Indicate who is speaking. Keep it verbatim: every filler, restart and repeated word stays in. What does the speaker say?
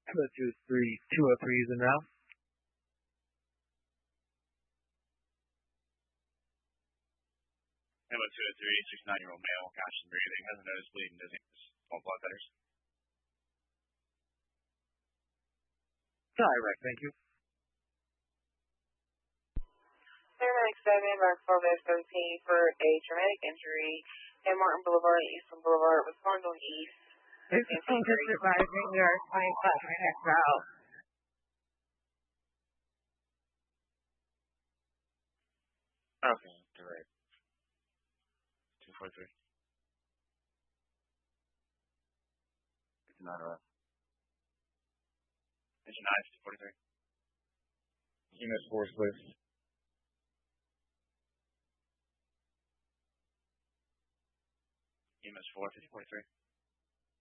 Speaker 1: two oh two three, two oh three is in route.
Speaker 2: Emma two oh three, sixty-nine-year-old male, conscious and breathing, has a nose bleeding, doesn't small blood thinners.
Speaker 1: Direct, thank you.
Speaker 3: Paramedic seven, back four bed seventeen for a traumatic injury at Martin Boulevard, Eastern Boulevard, responding east.
Speaker 4: This is English advising your twenty-five minutes route.
Speaker 2: Okay, direct. two forty-three. fifty-nine route. Engine nine, two forty-three.
Speaker 5: Unit force, please.
Speaker 2: E M S four, fifty forty-three.